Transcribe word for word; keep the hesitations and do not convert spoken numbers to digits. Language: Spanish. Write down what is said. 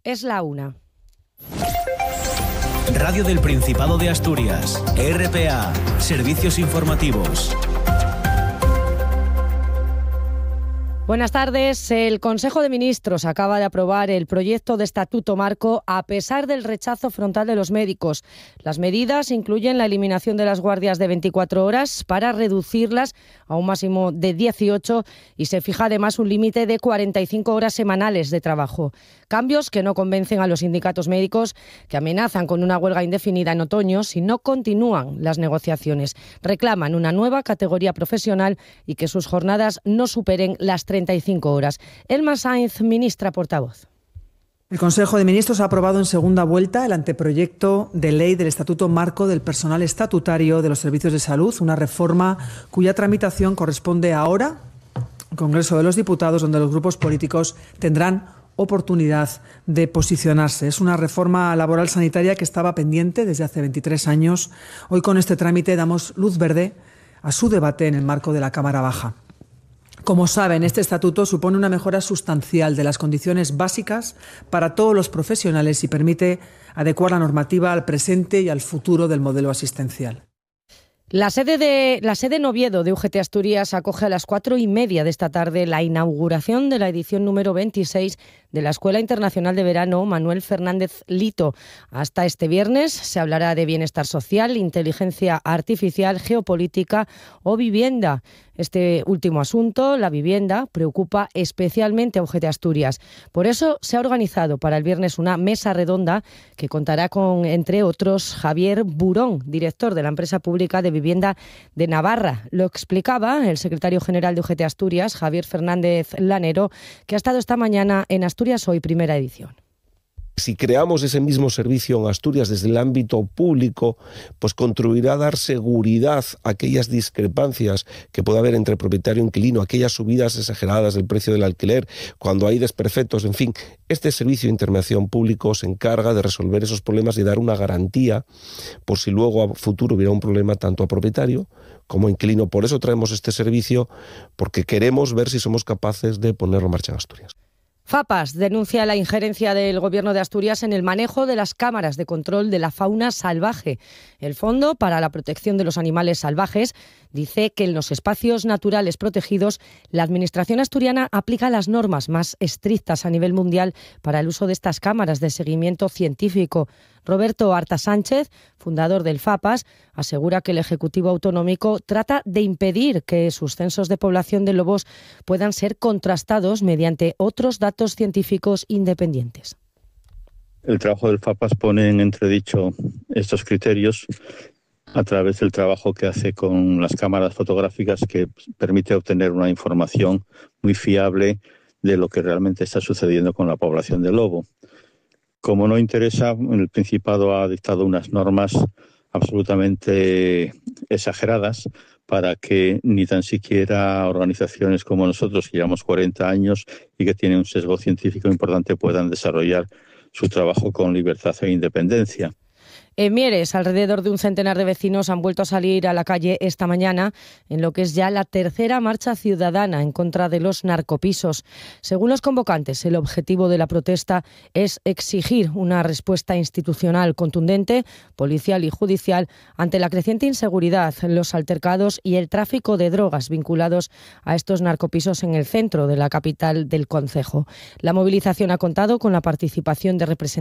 Es la una. Radio del Principado de Asturias, R P A, Servicios Informativos. Buenas tardes. El Consejo de Ministros acaba de aprobar el proyecto de Estatuto Marco a pesar del rechazo frontal de los médicos. Las medidas incluyen la eliminación de las guardias de veinticuatro horas para reducirlas a un máximo de dieciocho y se fija además un límite de cuarenta y cinco horas semanales de trabajo. Cambios que no convencen a los sindicatos médicos, que amenazan con una huelga indefinida en otoño si no continúan las negociaciones. Reclaman una nueva categoría profesional y que sus jornadas no superen las treinta y cinco horas. Elma Sainz, ministra portavoz. El Consejo de Ministros ha aprobado en segunda vuelta el anteproyecto de ley del Estatuto Marco del Personal Estatutario de los Servicios de Salud, una reforma cuya tramitación corresponde ahora al Congreso de los Diputados, donde los grupos políticos tendrán oportunidad de posicionarse. Es una reforma laboral sanitaria que estaba pendiente desde hace veintitrés años. Hoy con este trámite damos luz verde a su debate en el marco de la Cámara Baja. Como saben, este estatuto supone una mejora sustancial de las condiciones básicas para todos los profesionales y permite adecuar la normativa al presente y al futuro del modelo asistencial. La sede de la sede en Oviedo de U G T Asturias acoge a las cuatro y media de esta tarde la inauguración de la edición número veintiséis de la Escuela Internacional de Verano Manuel Fernández Lito. Hasta este viernes se hablará de bienestar social, inteligencia artificial, geopolítica o vivienda. Este último asunto, la vivienda, preocupa especialmente a U G T Asturias. Por eso se ha organizado para el viernes una mesa redonda que contará con, entre otros, Javier Burón, director de la empresa pública de vivienda de Navarra. Lo explicaba el secretario general de U G T Asturias, Javier Fernández Lanero, que ha estado esta mañana en Asturias Hoy, primera edición. Si creamos ese mismo servicio en Asturias desde el ámbito público, pues contribuirá a dar seguridad a aquellas discrepancias que puede haber entre propietario e inquilino, aquellas subidas exageradas del precio del alquiler, cuando hay desperfectos, en fin. Este servicio de intermediación público se encarga de resolver esos problemas y dar una garantía por si luego a futuro hubiera un problema tanto a propietario como a inquilino. Por eso traemos este servicio, porque queremos ver si somos capaces de ponerlo en marcha en Asturias. FAPAS denuncia la injerencia del Gobierno de Asturias en el manejo de las cámaras de control de la fauna salvaje. El Fondo para la Protección de los Animales Salvajes dice que en los espacios naturales protegidos la Administración asturiana aplica las normas más estrictas a nivel mundial para el uso de estas cámaras de seguimiento científico. Roberto Arta Sánchez, fundador del FAPAS, asegura que el Ejecutivo Autonómico trata de impedir que sus censos de población de lobos puedan ser contrastados mediante otros datos científicos independientes. El trabajo del FAPAS pone en entredicho estos criterios a través del trabajo que hace con las cámaras fotográficas, que permite obtener una información muy fiable de lo que realmente está sucediendo con la población de lobo. Como no interesa, el Principado ha dictado unas normas absolutamente exageradas para que ni tan siquiera organizaciones como nosotros, que llevamos cuarenta años y que tienen un sesgo científico importante, puedan desarrollar su trabajo con libertad e independencia. En Mieres, alrededor de un centenar de vecinos han vuelto a salir a la calle esta mañana en lo que es ya la tercera marcha ciudadana en contra de los narcopisos. Según los convocantes, el objetivo de la protesta es exigir una respuesta institucional contundente, policial y judicial, ante la creciente inseguridad, los altercados y el tráfico de drogas vinculados a estos narcopisos en el centro de la capital del concejo. La movilización ha contado con la participación de representantes